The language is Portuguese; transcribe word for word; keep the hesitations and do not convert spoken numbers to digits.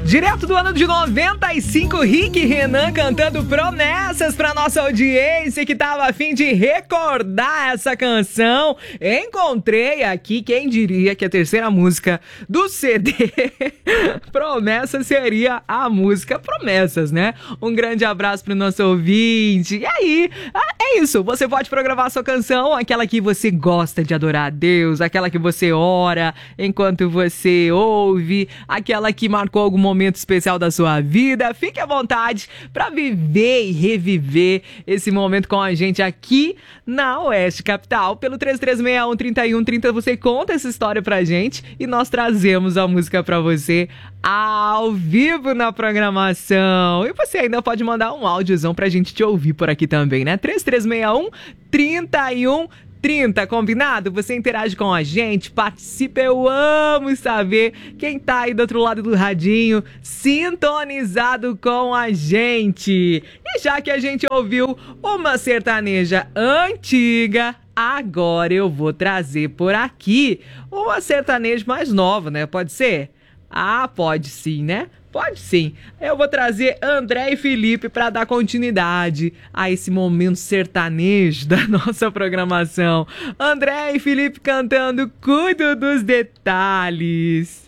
Direto do ano de noventa e cinco, Rick e Renan cantando Promessas pra nossa audiência que tava a fim de recordar essa canção. Encontrei aqui, quem diria que a terceira música do C D Promessas seria a música Promessas, né? Um grande abraço pro nosso ouvinte. E aí, é isso, você pode programar a sua canção, aquela que você gosta de adorar a Deus, aquela que você ora enquanto você ouve, aquela que marcou algum momento especial da sua vida. Fique à vontade para viver e reviver esse momento com a gente aqui na Oeste Capital. Pelo três três seis um, três um três zero, você conta essa história pra gente e nós trazemos a música pra você ao vivo na programação. E você ainda pode mandar um áudiozão pra gente te ouvir por aqui também, né? três três seis um, três um trinta, combinado? Você interage com a gente, participa, eu amo saber quem tá aí do outro lado do radinho, sintonizado com a gente. E já que a gente ouviu uma sertaneja antiga, agora eu vou trazer por aqui uma sertaneja mais nova, né? Pode ser? Ah, pode sim, né? Pode sim. Eu vou trazer André e Felipe para dar continuidade a esse momento sertanejo da nossa programação. André e Felipe cantando Cuido dos Detalhes.